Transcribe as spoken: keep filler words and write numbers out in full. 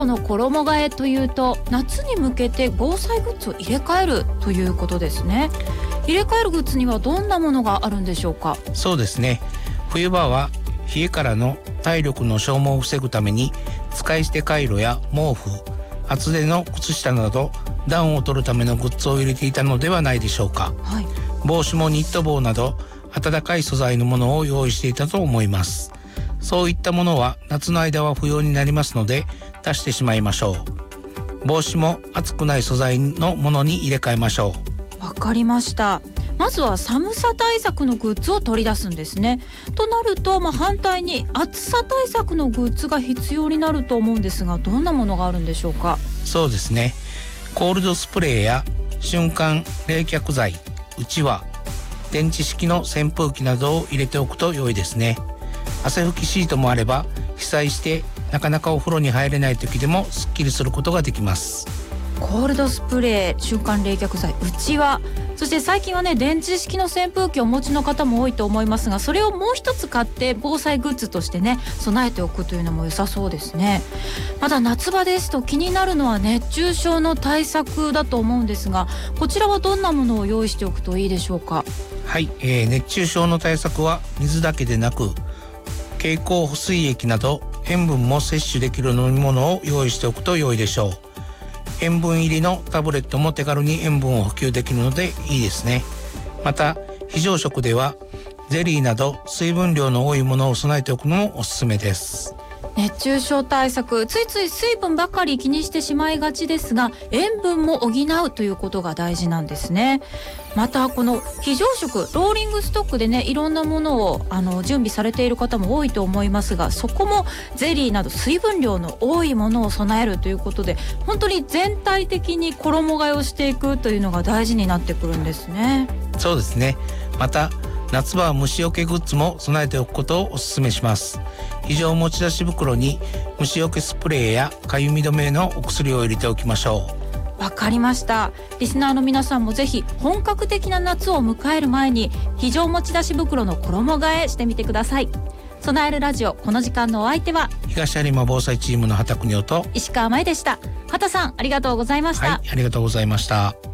この衣替えというと、夏に向けて防災グッズを入れ替えるということですね。入れ替えるグッズにはどんなものがあるんでしょうか？ そうですね、冬場は冷えからの体力の消耗を防ぐために、使い捨てカイロや毛布、厚手の靴下など暖を取るためのグッズを入れていたのではないでしょうか。 はい、 帽子もニット帽など暖かい素材のものを用意していたと思います。そういったものは夏の間は不要になりますので、出してしまいましょう。帽子も暑くない素材のものに入れ替えましょう。わかりました。まずは寒さ対策のグッズを取り出すんですね。となると、まあ、反対に暑さ対策のグッズが必要になると思うんですが、どんなものがあるんでしょうか？ そうですね、コールドスプレーや瞬間冷却剤、うちわ、電池式の扇風機などを入れておくと良いですね。汗拭きシートもあれば、被災してなかなかお風呂に入れない時でもすっきりすることができます。 コールドスプレー、瞬間冷却剤、うちわ、そして最近はね、電池式の扇風機をお持ちの方も多いと思いますが、それをもう一つ買って防災グッズとしてね、備えておくというのも良さそうですね。まだ夏場ですと気になるのは熱中症の対策だと思うんですが、こちらはどんなものを用意しておくといいでしょうか？ はい、えー、熱中症の対策は水だけでなく、経口補水液など塩分も摂取できる飲み物を用意しておくと良いでしょう。塩分入りのタブレットも手軽に塩分を補給できるのでいいですね。また非常食ではゼリーなど水分量の多いものを備えておくのもおすすめです。 熱中症対策、ついつい水分ばかり気にしてしまいがちですが、塩分も補うということが大事なんですね。またこの非常食、ローリングストックでね、いろんなものをあの準備されている方も多いと思いますが、そこもゼリーなど水分量の多いものを備えるということで、本当に全体的に衣替えをしていくというのが大事になってくるんですね。 そうですね。また夏場は虫除けグッズも備えておくことをお勧めします。非常持ち出し袋に虫除けスプレーやかゆみ止めのお薬を入れておきましょう。わかりました。リスナーの皆さんもぜひ本格的な夏を迎える前に非常持ち出し袋の衣替えしてみてください。備えるラジオ、この時間のお相手は東有馬防災チームの畑邦夫と石川舞でした。畑さん、ありがとうございました。 はい、ありがとうございました。